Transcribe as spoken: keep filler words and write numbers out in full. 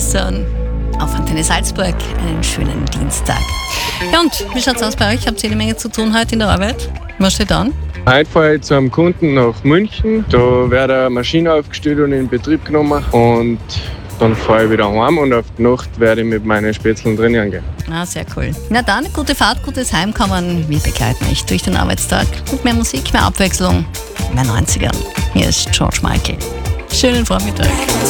Wasser auf Antenne Salzburg. Einen schönen Dienstag. Ja, und wie schaut's aus bei euch? Habt ihr eine Menge zu tun heute in der Arbeit? Was steht an? Heute fahre ich zu einem Kunden nach München. Da wird eine Maschine aufgestellt und in Betrieb genommen. Und dann fahre ich wieder heim und auf die Nacht werde ich mit meinen Spätzlen trainieren gehen. Ah, sehr cool. Na dann, gute Fahrt, gutes Heimkommen. Wir begleiten euch durch den Arbeitstag mit mehr Musik, mehr Abwechslung, mehr neunzigern. Hier ist George Michael. Schönen Vormittag.